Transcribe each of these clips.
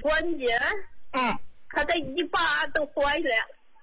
关节，他的一巴都坏了。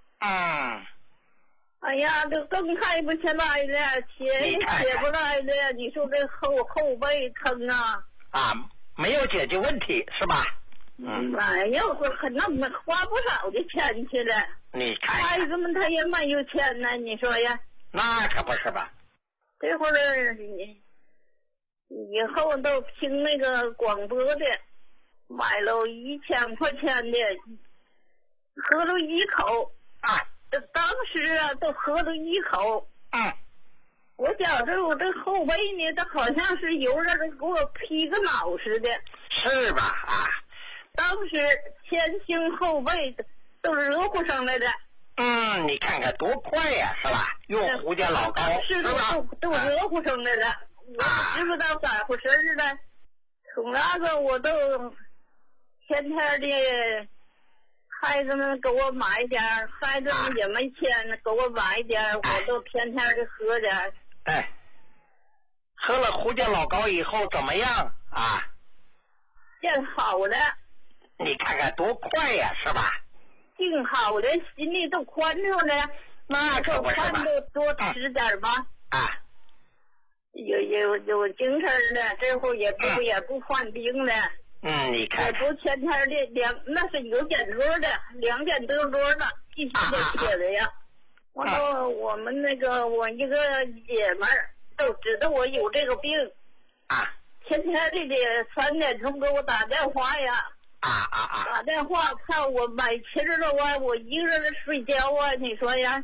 哎呀，这更抬不起来了，起不来了。你说这后背疼啊！ 没有解决问题是吧？ 哎呀，那么花不少的钱去了。 你看孩子们他也没有钱呢，你说呀？ 那可不是吧？ 这会儿以后都听那个广播的，买了1000块钱的，喝了一口当时都喝了一口。我觉着我这后背呢，它好像是有人给我劈个脑似的。 是吧？ 当时前胸后背都热乎上来的。 你看看多快呀，是吧？用胡家老膏是都热乎上来了。我知不知道咋回事了？从那个我都天天的，孩子们给我买点，孩子们也没钱给我买点，我都天天的喝点。 喝了胡家老膏以后怎么样见好了。 你看看多快呀，是吧？ 挺好的，心里都宽敞了。 那可不是吧？ 多吃点吧。有精神了，这会也不患病了。 你看也不天天的那是有点多的，2点多了，必须得写的呀。我们那个我一个姐们儿都知道我有这个病。天天的3点钟给我打电话呀。打电话看我买气儿了我一个人睡觉你说呀？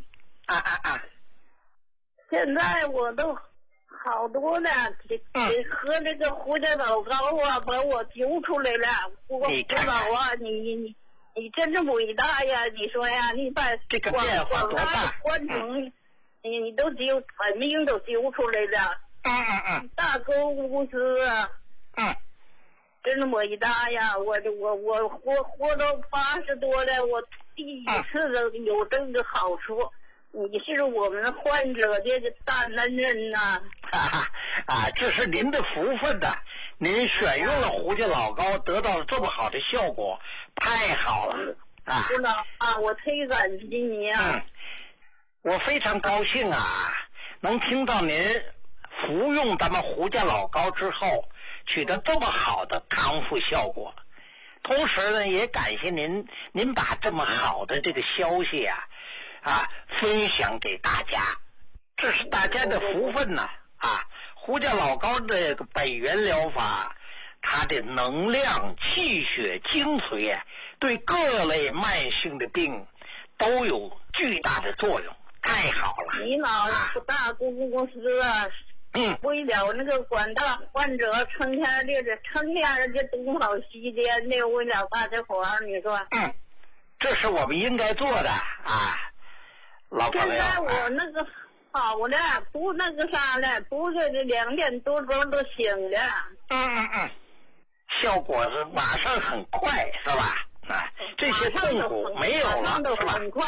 现在我都好多了，喝这个胡家老膏把我揪出来了。胡老你真是伟大呀！你说呀，你把这个变化多大？ 关城，你都把命都揪出来了。大公司真是伟大呀！我活到80多了，我第一次有这个好处。你是我们患者的大恩人呐！ 这是您的福分呐！您选用了胡家老膏，得到了这么好的效果，太好了胡老我忒感激你啊！ 我非常高兴能听到您服用咱们胡家老膏之后取得这么好的康复效果。同时呢，也感谢您把这么好的这个消息分享给大家，这是大家的福分呐！胡家老膏的本源疗法，它的能量、气血、精髓对各类慢性的病都有巨大的作用，太好了！ 你老大公司为了那个广大患者成天的东跑西颠的，为了大家伙儿，你说？ 这是我们应该做的老朋友。 现在我那个好了，不那个啥了，不是2点多钟都醒了。 效果是马上很快，是吧？这些痛苦没有了，是吧？ 很快。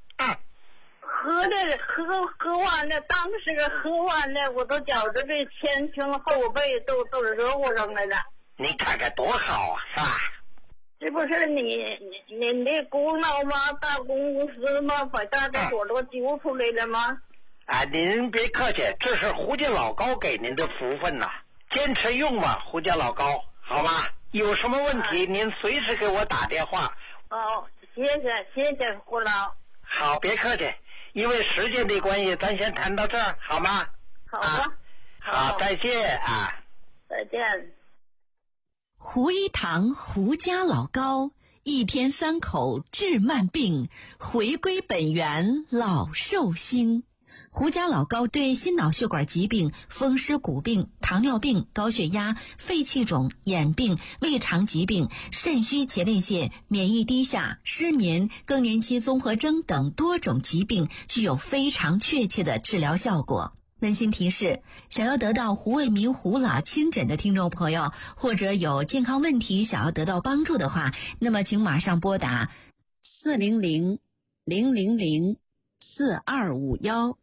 喝完了，当时喝完了，我都觉着这前胸后背都热乎上来了。 你看看多好是吧？ 这不是你的功劳吗？大公司吗？把大家伙都揪出来了吗？ 您别客气，这是胡家老膏给您的福分呐！坚持用吧，胡家老膏，好吧？有什么问题您随时给我打电话。 谢谢胡老。 好，别客气。因为时间的关系，咱先谈到这儿，好吗？ 好的。 好，再见再见。 胡一堂胡家老膏，1天3口治慢病，回归本源老寿星。胡家老膏对心脑血管疾病、风湿骨病、糖尿病、高血压、肺气肿、眼病、胃肠疾病、肾虚前列腺、免疫低下、失眠、更年期综合征等多种疾病具有非常确切的治疗效果。温馨提示，想要得到胡卫民胡老亲诊的听众朋友，或者有健康问题想要得到帮助的话，那么请马上拨打400-000-4251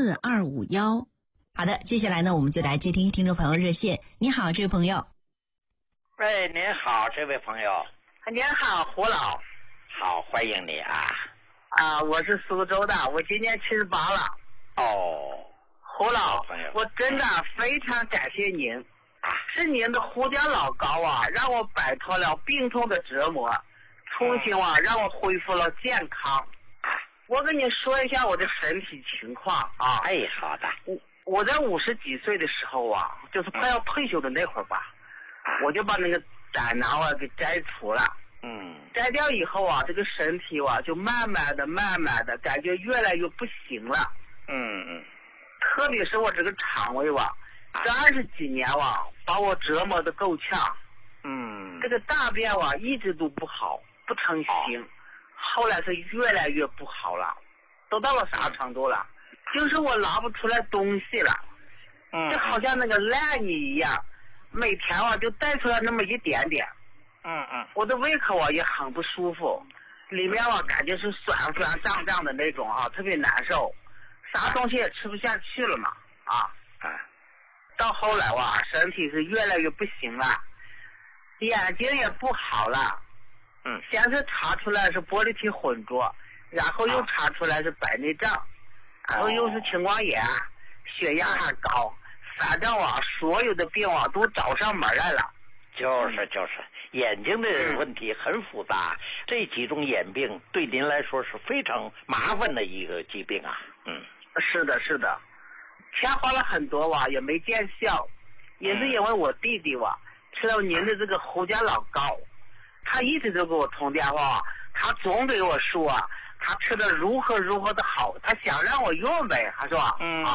400-000-4251。好的，接下来呢，我们就来接听听众朋友热线。你好，这位朋友。 喂，您好，这位朋友。 您好，胡老。 好，欢迎你啊。 我是苏州的，我今年78了。 哦， 胡老朋友， 我真的非常感谢您，是您的胡家老高啊，让我摆脱了病痛的折磨，重新让我恢复了健康。我跟你说一下我的身体情况啊。 哎，好的。 我在50几岁的时候啊，就是快要退休的那会儿吧，我就把那个胆囊给摘除了。摘掉以后啊，这个身体就慢慢的感觉越来越不行了。特别是我这个肠胃这20几年把我折磨得够呛。这个大便一直都不好，不成形。后来是越来越不好了，都到了啥程度了？就是我拿不出来东西了。就好像那个烂泥一样，每天就带出来那么一点点。我的胃口也很不舒服，里面感觉是酸胀的那种特别难受，啥东西也吃不下去了嘛。到后来身体是越来越不行了，眼睛也不好了。先是查出来是玻璃体混浊，然后又查出来是白内障，然后又是青光眼，血压还高，反正所有的病都找上门来了。 就是眼睛的问题很复杂，这几种眼病对您来说是非常麻烦的一个疾病啊。 是的，钱花了很多也没见效，也是因为我弟弟吃了您的这个胡家老高，他一直都给我通电话，他总对我说他吃的如何的好，他想让我用呗，他说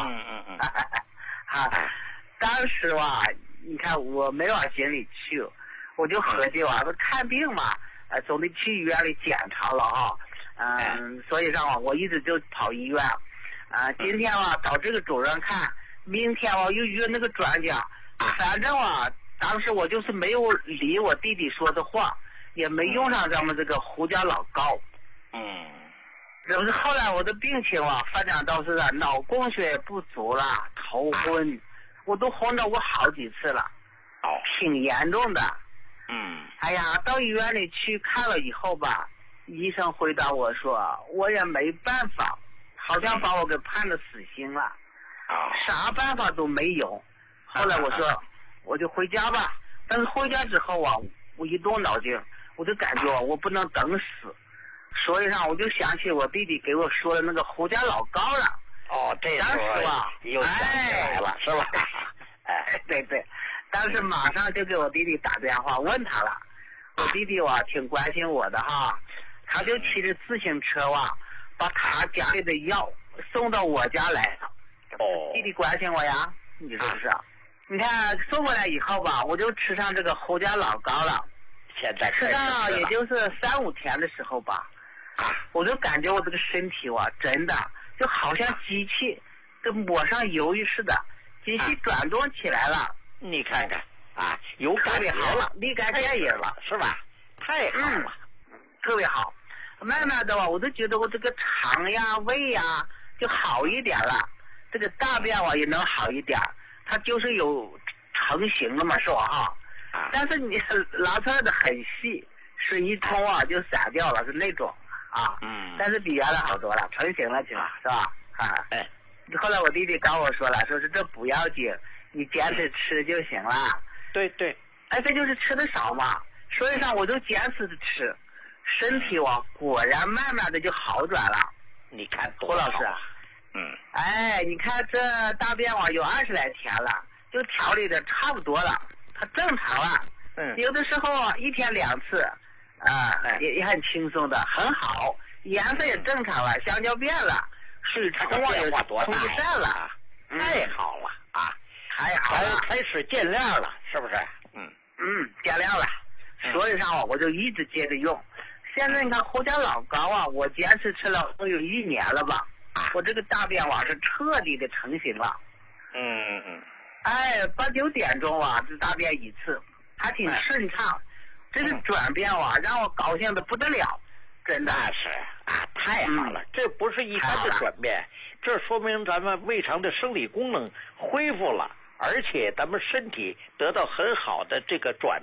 当时你看我没往心里去，我就合计说看病嘛，总得去医院里检查了所以上我一直就跑医院。今天找这个主任看，明天又约那个专家。反正当时我就是没有理我弟弟说的话，也没用上咱们这个胡家老高。就是后来我的病情发展到是脑供血不足了，头昏，我都昏着过好几次了，挺严重的。哎呀，到医院里去看了以后医生回答我说我也没办法，好像把我给判了死刑了，啥办法都没有。后来我说我就回家吧，但是回家之后我一动脑筋，我就感觉我不能等死，所以我就想起我弟弟给我说的那个胡家老高了。 这时候又想起来了，是吧？ 对，当时马上就给我弟弟打电话问他了。我弟弟挺关心我的他就骑着自行车把他家里的药送到我家来了。弟弟关心我呀，你是不是？你看送过来以后我就吃上这个胡家老高了。 现在吃上也就是3、5天的时候我就感觉我这个身体真的就好像机器跟抹上油似的，机器转动起来了。 你看看有感觉了， 立竿见影了， 是吧？太好了， 特别好。慢慢的我都觉得我这个肠呀、胃呀就好一点了，这个大便也能好一点，它就是有成型了嘛，是吧但是你拿出来的很细，水一冲就散掉了，是那种但是比原来好多了，成型了起码，是吧？后来我弟弟跟我说了，说是这不要紧，你坚持吃就行了。 对， 这就是吃的少嘛，所以我就坚持着吃，身体果然慢慢的就好转了。 你看胡老师你看这大便有20来天了，就调理的差不多了，它正常了。有的时候1天2次也很轻松的，很好，颜色也正常了，香蕉变了，水冲也冲散了。 太好了太好了， 开始见亮了，是不是？ 见亮了。所以我就一直接着用。现在你看胡家老高我坚持吃了都有1年了吧，我这个大便是彻底的成型了。8、9点钟这大便一次，还挺顺畅。这个转变让我高兴的不得了，真的是太好了。这不是一般的转变，这说明咱们胃肠的生理功能恢复了，而且咱们身体得到很好的这个转